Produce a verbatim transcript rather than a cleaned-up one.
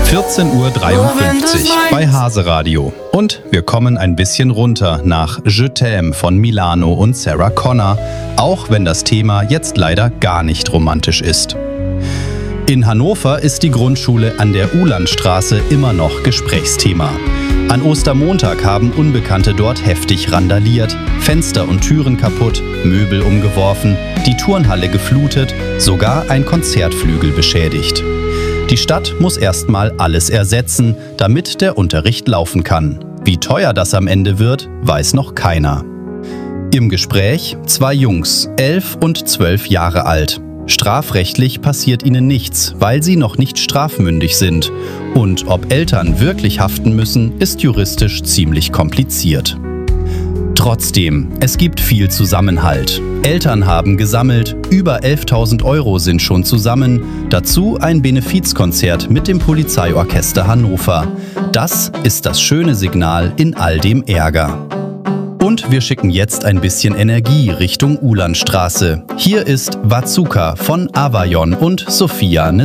vierzehn Uhr dreiundfünfzig bei Hase Radio. Und wir kommen ein bisschen runter nach Je t'aime von Milano und Sarah Connor, auch wenn das Thema jetzt leider gar nicht romantisch ist. In Hannover ist die Grundschule an der Uhlandstraße immer noch Gesprächsthema. An Ostermontag haben Unbekannte dort heftig randaliert, Fenster und Türen kaputt, Möbel umgeworfen, die Turnhalle geflutet, sogar ein Konzertflügel beschädigt. Die Stadt muss erstmal alles ersetzen, damit der Unterricht laufen kann. Wie teuer das am Ende wird, weiß noch keiner. Im Gespräch zwei Jungs, elf und zwölf Jahre alt. Strafrechtlich passiert ihnen nichts, weil sie noch nicht strafmündig sind. Und ob Eltern wirklich haften müssen, ist juristisch ziemlich kompliziert. Trotzdem, es gibt viel Zusammenhalt. Eltern haben gesammelt, über elftausend Euro sind schon zusammen. Dazu ein Benefizkonzert mit dem Polizeiorchester Hannover. Das ist das schöne Signal in all dem Ärger. Und wir schicken jetzt ein bisschen Energie Richtung Uhlandstraße. Hier ist Wazuka von Avayon und Sophia